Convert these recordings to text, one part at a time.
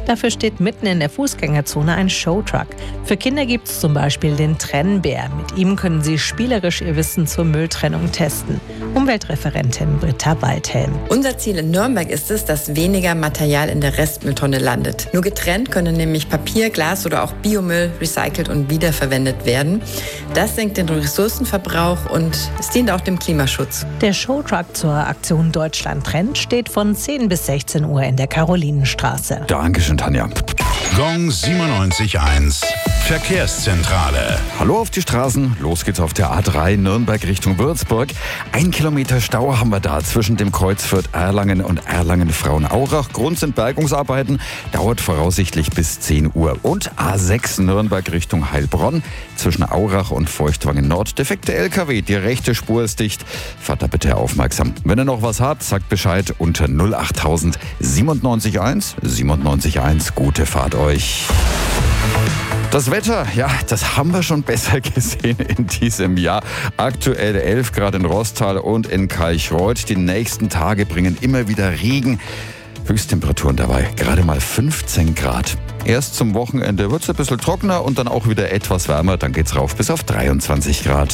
Dafür steht mitten in der Fußgängerzone ein Showtruck. Für Kinder gibt es zum Beispiel den Trennbär. Mit ihm können sie spielerisch ihr Wissen zur Mülltrennung testen. Umweltreferentin Britta Waldhelm. Unser Ziel in Nürnberg ist es, dass weniger Material in der Restmülltonne landet. Nur getrennt können nämlich Papier, Glas oder auch Biomüll recycelt und wiederverwendet werden. Das senkt den Ressourcenverbrauch und es dient auch dem Klimaschutz. Der Showtruck zur Aktion Deutschland trennt steht von 10 bis 16 Uhr in der Karolinenstraße. Dankeschön, Tanja. Gong 97.1 Verkehrszentrale. Hallo auf die Straßen. Los geht's auf der A3 Nürnberg Richtung Würzburg. 1 Kilometer Stau haben wir da zwischen dem Kreuz Fürth-Erlangen und Erlangen-Frauenaurach. Grund sind Bergungsarbeiten. Dauert voraussichtlich bis 10 Uhr. Und A6 Nürnberg Richtung Heilbronn. Zwischen Aurach und Feuchtwangen Nord. Defekte LKW. Die rechte Spur ist dicht. Fahrt da bitte aufmerksam. Wenn ihr noch was habt, sagt Bescheid unter 08000 97.1 97.1. Gute Fahrt euch. Das Wetter, ja, das haben wir schon besser gesehen in diesem Jahr. Aktuell 11 Grad in Roßtal und in Kalchreuth. Die nächsten Tage bringen immer wieder Regen. Höchsttemperaturen dabei gerade mal 15 Grad. Erst zum Wochenende wird es ein bisschen trockener und dann auch wieder etwas wärmer. Dann geht's rauf bis auf 23 Grad.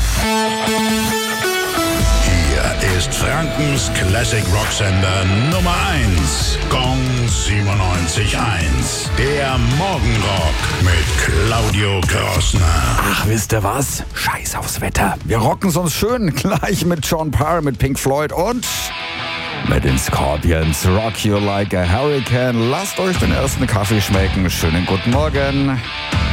Hier ist Frankens Classic Rock Sender Nummer 1. Gong 97.1. Der Morgenrock mit Claudio Grossner. Ach, wisst ihr was? Scheiß aufs Wetter. Wir rocken's uns schön gleich mit John Parr, mit Pink Floyd und mit den Scorpions. Rock You Like a Hurricane. Lasst euch den ersten Kaffee schmecken. Schönen guten Morgen.